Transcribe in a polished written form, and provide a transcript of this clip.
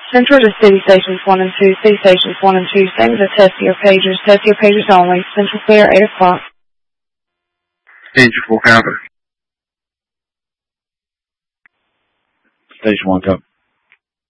Central to City Stations 1 and 2, City Stations 1 and 2, same as the Testio pagers only, Central clear 8 o'clock. Danger 4 counter. Station 1 cover.